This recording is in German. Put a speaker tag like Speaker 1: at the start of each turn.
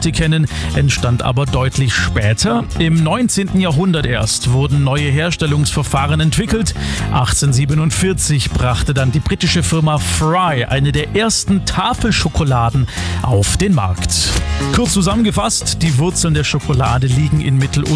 Speaker 1: heute kennen, entstand aber deutlich später. Im 19. Jahrhundert erst wurden neue Herstellungsverfahren entwickelt. 1847 brachte dann die britische Firma Fry eine der ersten Tafelschokoladen auf den Markt. Kurz zusammengefasst, die Wurzeln der Schokolade liegen in Mittel-